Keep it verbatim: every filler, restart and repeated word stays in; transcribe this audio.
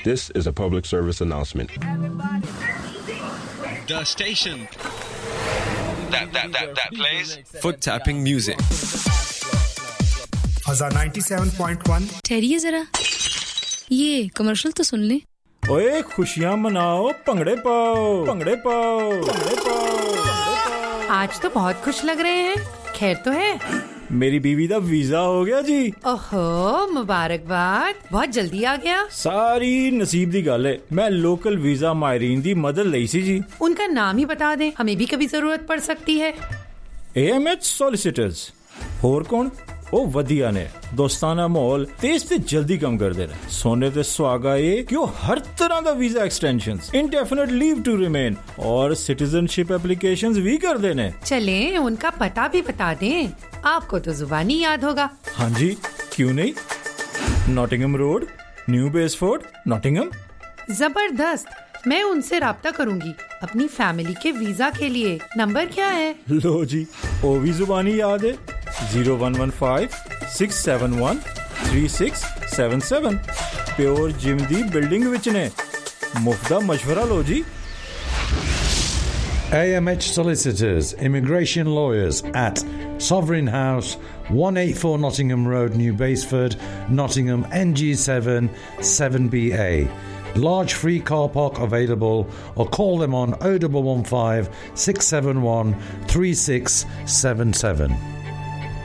This is a public service announcement. The station that that that that plays foot tapping music. Fazza ninety-seven point one. ठहरिए जरा, ये commercial तो सुन ले। ओए खुशियां मनाओ, भंगड़े पाओ, भंगड़े पाओ, भंगड़े पाओ। आज तो बहुत खुश लग रहे हैं, खैर तो है? मेरी बीवी दा वीजा हो गया जी। ओहो, मुबारकबाद, बहुत जल्दी आ गया। सारी नसीब दी गल है। मैं लोकल वीजा मायरीन दी मदद लई सी जी। उनका नाम ही बता दें, हमें भी कभी जरूरत पड़ सकती है। A M H solicitors. होर कौन? ओ वधिया ने दोस्ताना माहौल तेज ते जल्दी कम कर दे रहे। सोने ते सुहागा ये कि वो हर तरह दा visa extensions, indefinite leave to remain और सिटीजनशिप एप्लीकेशंस भी कर देने। चले उनका पता भी बता दें, आपको तो जुबानी याद होगा। हाँ जी, क्यों नहीं। Nottingham road, new बेसफोर्ड, Nottingham. जबरदस्त, मैं उनसे राब्ता करूंगी अपनी फैमिली के वीजा के लिए। नंबर क्या है? लो जी, ओ भी जुबानी याद है। zero one one five six seven one three six seven seven। Pure gym दी बिल्डिंग विच ने। मुफ्ता मशवरा लो जी। A M H Solicitors, Immigration Lawyers at Sovereign House, one eighty-four Nottingham Road, New Basford, Nottingham, N G seven seven B A. Large free car park available, or call them on oh one one five six seven one three six seven seven.